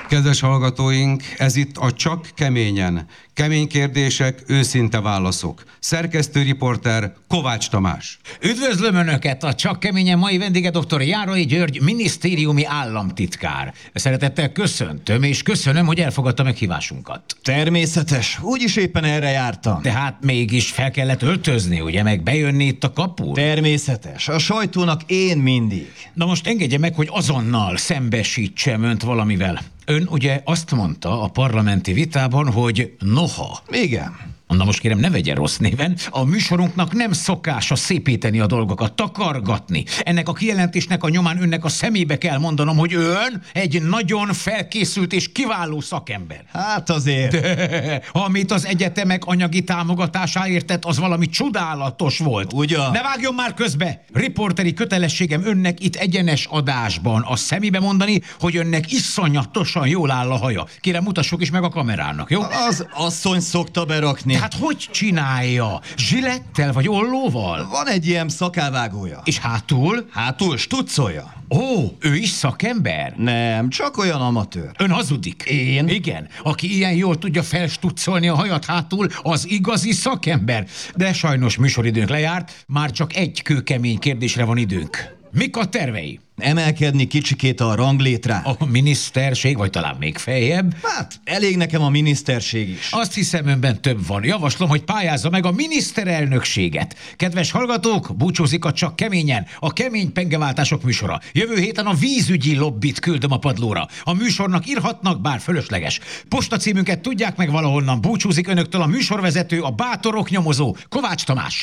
Kedves hallgatóink, ez itt a Csak Keményen. Kemény kérdések, őszinte válaszok. Szerkesztő riporter Kovács Tamás. Üdvözlöm Önöket, a Csak Keményen mai vendége dr. Járai György, minisztériumi államtitkár. Szeretettel köszöntöm, és köszönöm, hogy elfogadta meghívásunkat. Természetes, úgyis éppen erre jártam. Tehát mégis fel kellett öltözni, ugye, meg bejönni itt a kapun? Természetes, a sajtónak én mindig. Na most engedje meg, hogy azonnal szembesítsem Önt valamivel. Ön ugye azt mondta a parlamenti vitában, hogy noha. Igen. Na most kérem, ne vegyen rossz néven, a műsorunknak nem szokása szépíteni a dolgokat, takargatni. Ennek a kijelentésnek a nyomán önnek a szemébe kell mondanom, hogy ön egy nagyon felkészült és kiváló szakember. Hát azért. Amit az egyetemek anyagi támogatásáért tett, az valami csodálatos volt. Ugyan? Ne vágjon már közbe! Riporteri kötelességem önnek itt egyenes adásban a szemébe mondani, hogy önnek iszonyatosan jól áll a haja. Kérem, mutassuk is meg a kamerának, jó? Az asszony szokta berakni. Hát hogy csinálja? Zsilettel vagy ollóval? Van egy ilyen szakálvágója. És hátul? Hátul stuccolja. Ó, ő is szakember? Nem, csak olyan amatőr. Ön hazudik. Én? Igen. Aki ilyen jól tudja felstuccolni a hajat hátul, az igazi szakember. De sajnos műsoridőnk lejárt, már csak egy kőkemény kérdésre van időnk. Mik a tervei? Emelkedni kicsikét a ranglétrán. A miniszterség, vagy talán még feljebb? Hát, elég nekem a miniszterség is. Azt hiszem, önben több van. Javaslom, hogy pályázza meg a miniszterelnökséget. Kedves hallgatók, búcsúzik a Csak Keményen, a Kemény Pengeváltások műsora. Jövő héten a vízügyi lobbit küldöm a padlóra. A műsornak írhatnak, bár fölösleges. Postacímünket tudják meg valahonnan. Búcsúzik önöktől a műsorvezető, a bátorok nyomozó, Kovács Tamás.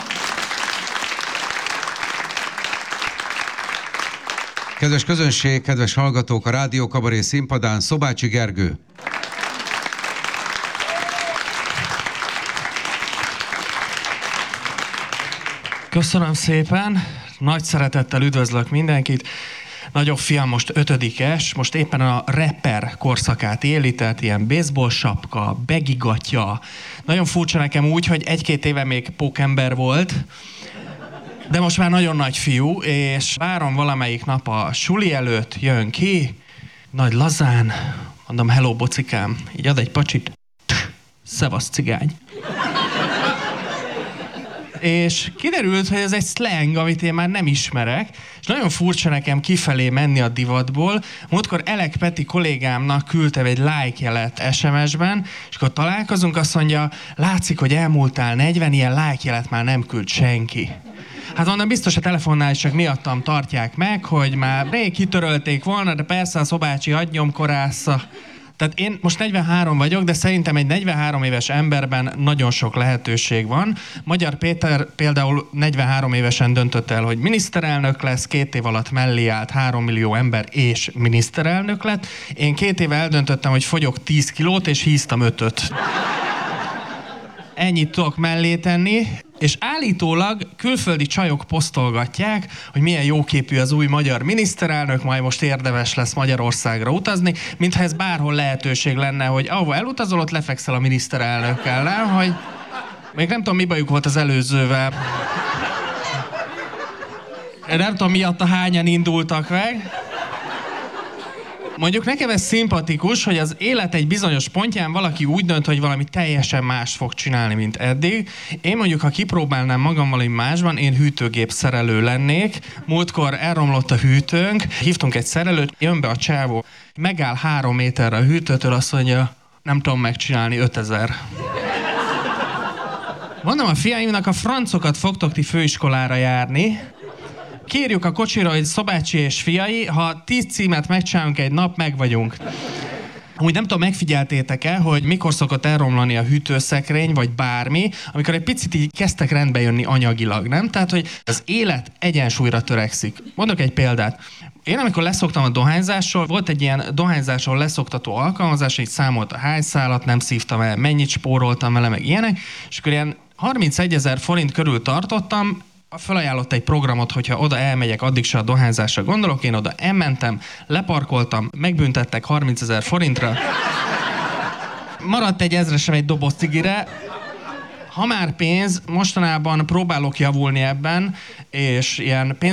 Kedves közönség, kedves hallgatók, a Rádió Kabaré színpadán Szobácsi Gergő. Köszönöm szépen, nagy szeretettel üdvözlök mindenkit. Nagyobb fiam most 5-es, most éppen a rapper korszakát éli, tehát ilyen baseball sapka, begigatja. Nagyon furcsa nekem úgy, hogy 1-2 éve még pókember volt, de most már nagyon nagy fiú, és várom valamelyik nap a suli előtt, jön ki, nagy lazán, mondom, hello bocikám, így ad egy pacsit, szevasz cigány. És kiderült, hogy ez egy slang, amit én már nem ismerek, és nagyon furcsa nekem kifelé menni a divatból. Múltkor Elek Peti kollégámnak küldtem egy like jelet SMS-ben, és akkor találkozunk, azt mondja, látszik, hogy elmúltál 40, ilyen like jelet már nem küld senki. Hát mondom, biztos a telefonnál is csak miattam tartják meg, hogy már rég kitörölték volna, de persze a Szobácsi agynyomkorásza. Tehát én most 43 vagyok, de szerintem egy 43 éves emberben nagyon sok lehetőség van. Magyar Péter például 43 évesen döntött el, hogy miniszterelnök lesz, 2 év alatt mellé állt 3 millió ember és miniszterelnök lett. Én 2 éve eldöntöttem, hogy fogyok 10 kilót és híztam 5-öt. Ennyit tudok mellé tenni, és állítólag külföldi csajok posztolgatják, hogy milyen jóképű az új magyar miniszterelnök, majd most érdemes lesz Magyarországra utazni, mintha ez bárhol lehetőség lenne, hogy ahova elutazol, ott lefekszel a miniszterelnökkel, nem? Hogy még nem tudom, mi bajuk volt az előzővel. Nem tudom, miatt hányan indultak meg. Mondjuk nekem ez szimpatikus, hogy az élet egy bizonyos pontján valaki úgy dönt, hogy valami teljesen más fog csinálni, mint eddig. Én mondjuk, ha kipróbálnám magam valami másban, én hűtőgép szerelő lennék. Múltkor elromlott a hűtőnk, hívtunk egy szerelőt, jön be a csávó, megáll 3 méterre a hűtőtől, azt mondja, nem tudom megcsinálni, 5000. Mondom a fiaimnak, a francokat fogtok ti főiskolára járni, kérjük a kocsira, hogy Szobácsi és fiai, ha 10 címet megcsinálunk egy nap, meg vagyunk. Úgy nem tudom, megfigyeltétek-e, hogy mikor szokott elromlani a hűtőszekrény, vagy bármi, amikor egy picit így kezdtek rendbe jönni anyagilag, nem? Tehát, hogy az élet egyensúlyra törekszik. Mondok egy példát. Én amikor leszoktam a dohányzásról, volt egy ilyen dohányzásról leszoktató alkalmazás, így számolta hány szálat nem szívtam el, mennyit spóroltam vele, meg ilyenek, és akkor ilyen 31 000 forint körül tartottam, felajánlott egy programot, hogyha oda elmegyek, addig se a dohányzásra gondolok, én oda elmentem, leparkoltam, megbüntettek 30 000 forintra, maradt egy 1000-esem egy doboz cigire, ha már pénz, mostanában próbálok javulni ebben, és ilyen